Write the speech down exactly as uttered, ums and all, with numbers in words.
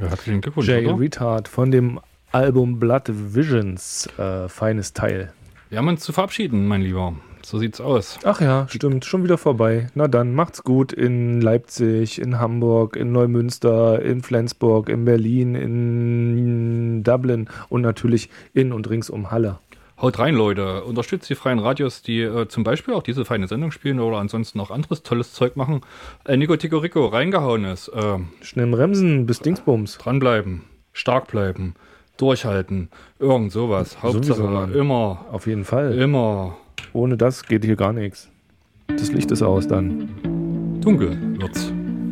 Ja, herzlichen Glückwunsch, Jay oder? Retard von dem Album Blood Visions. Äh, feines Teil. Wir haben uns zu verabschieden, mein Lieber. So sieht's aus. Ach ja, stimmt. Schon wieder vorbei. Na dann, macht's gut in Leipzig, in Hamburg, in Neumünster, in Flensburg, in Berlin, in Dublin und natürlich in und rings um Halle. Haut rein, Leute. Unterstützt die freien Radios, die äh, zum Beispiel auch diese feine Sendung spielen oder ansonsten auch anderes tolles Zeug machen. Äh, Nico Tico Rico, reingehauen ist. Äh, Schnell bremsen bis Dingsbums. dranbleiben, stark bleiben, durchhalten, irgend sowas. Hauptsache Sowieso, Mann. immer, Auf jeden Fall. immer Ohne das geht hier gar nichts. Das Licht ist aus dann. dunkel wird's.